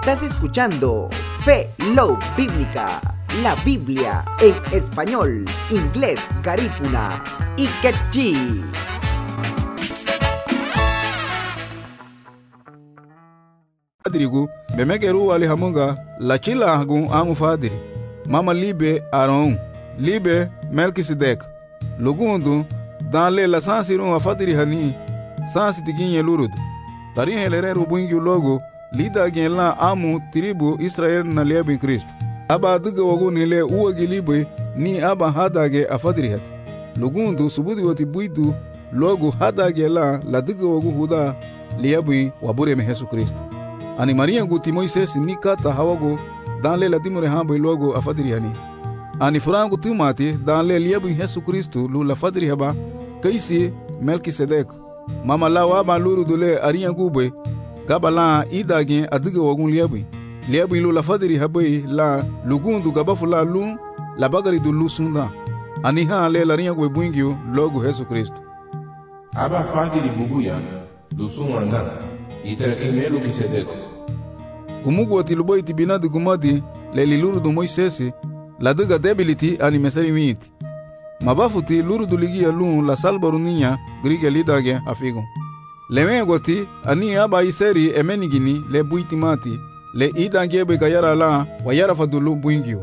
Estás escuchando Fe Love Bíblica, la Biblia en español, inglés, garífuna y quechí. Fadirigu bemekeru wali hamunga la chila hagun amu fadiri mama libe Aaron libe Melkisedek lugundu danle la sansiru wa fadiri hani sansi tiginye lurudu tari helereru bungi logo lida genla amu tribu Israel na liebe Kristo aba duga wagu nile uwagi libe ni aba hadage afadiri hat lugundu subudi wati buidu logo hadage la duga wagu huda liebe wabure me Yesu Kristo ani Maria guti Moises ni kata hawago danle la dimore hambo logo afadiri hani ani furangu tumati danle liebe Yesu Kristo lu la fadiri haba kaisi Melkisedek mama lawa ba luru dole ariya gube gabala idage adiga wagun liebe lu la fadiri habai la lugundu gabafula lu la bagari du lu sunda ani ha le la riya gwe buingio logo Yesu Kristo aba fadiri buguya lu sunda itere emelu Kisedeko umugu atiluboy tibinadi gumadi le liluru du Moisesi la diga debility ani mesari miti mabafuti luru du ligia lu la salbaru ninya grige lidage afigo lewe goti ani aba iseri emenigini le buitimati le idangebe gayara la wayara fadulu buingio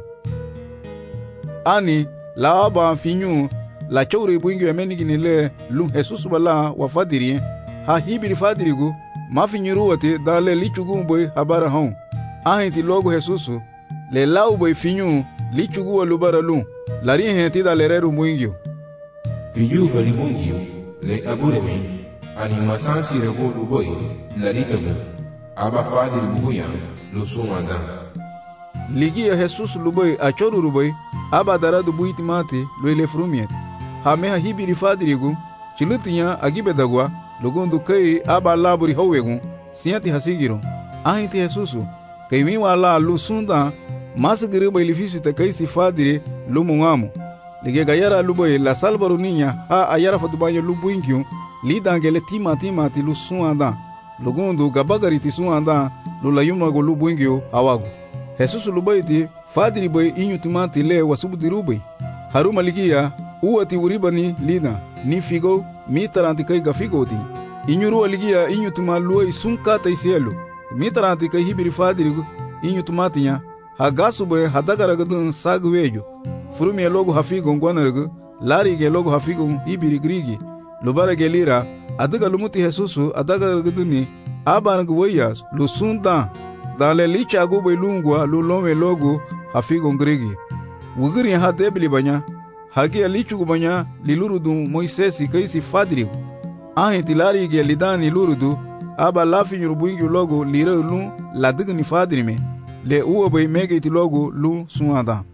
ani la aba finyu la chowri buingio emenigini le lu Jesus bala wa fadiri ha hibiri fadirigu mafinyuru wati dale lichugu boy habara hon ahenti logo Jesus le lau boy finyu lichugu wa lubara lu lari henti dale reru buingio finyu bali buingio le aburemi ani masansi rego luboy lari tabu aba fadiri buguya lu sumanda ligia Jesus luboy achoru ruboy aba daradu buitimati loile frumiet hameha hibiri fadirigu chilutinya agibedagwa lugundu kai aba laburi howegu siati hasigiro ahiti Jesusu kai mi wala lu sunda masgiri bailifisu te kai si fadiri lumungamu lige gayara luboy la salbaru ninya ha ayara fadubanyo lubuingyu lidangele timati lu suanda lugundu gabagari ti suanda lulayuma go lubuingyu awagu Jesusu luboy ti fadiri boy inyutumati le wasubudiruboy haruma ligia uati uribani lina ni figo mitaranti kai gafigoti inyuru aligia inyutuma luoi sunkata isielu mitaranti kai hibiri fadiri inyutumatinya hagasu boy hadagaragadun sagwejo furumi logo hafigo ngwanargu lari ge logo hafigo hibiri grigi lubara gelira adaga lumuti Jesusu adagaragaduni abangu wayas lusunda dale licha go boy lungwa lulome logo hafigo grigi wugiri hadebli banya hagi alichugu banya lilurudu Moisesi kaisi fadiri ahenti lari ge lidani lurudu aba lafi nyurubuingi logo lire lu la digni fadiri me le uwa bay mege iti logo lu suanda.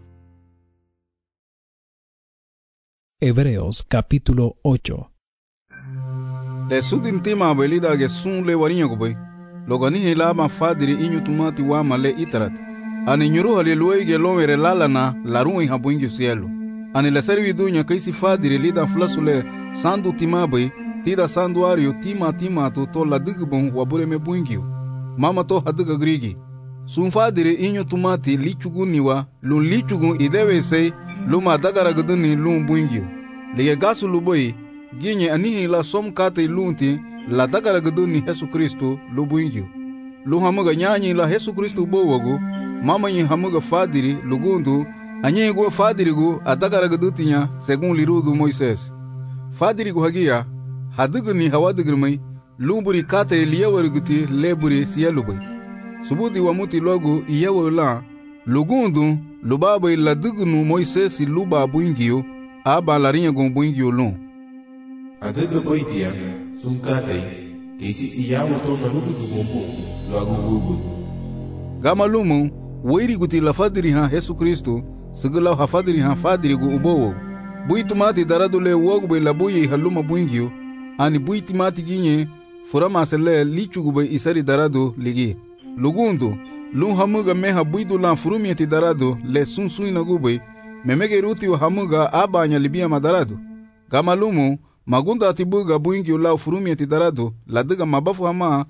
Hebreos capítulo 8. Le sudin tima belida ge sun le warinya go bay logo ni helama fadiri inyutumati wa male itarat ani nyuru hale luoi ge lomere lalana larui habuingi cielo ani la servi dunya kaisi fadiri lida flasule sandu timabai tida sanduario tima to la digbon wabure me buingio mama to hadiga grigi sun fadiri inyo tumati lichuguniwa lun lichugun idewe sei luma dagara guduni lun buingio lige gasu luboy ginye anihi la som kate lunti la dagara guduni Yesu Kristo lu buingio lu hamuga nyanyi la Yesu Kristo bowogo mama nyi hamuga fadiri lugundu anyego fadirigu adagaragudutinya segun lirudu Moises fadirigu hagia haduguni hawadigirmai lumburi kate liyawariguti leburi siyalubay subudi wamuti logo iyawala lugundu lubabai ladugunu Moises luba buingio aba larinya gon buingio lu adaga boitia sunkate kesi iyawato na lufu gumbu lagugugu gamalumu wairiguti la fadiri ha Yesu Kristo sigulaw hafadiri ha fadirigu ubowo buitumati daradule wogbe la buyi haluma buingio ani buitimati ginye furama sele lichugube isari darado ligi lugundu lu hamuga meha buidu la furumieti darado le sunsuina gube memege ruti wa hamuga abanya libia madarado gamalumu magunda atibuga buingio la furumieti darado la diga mabafu hama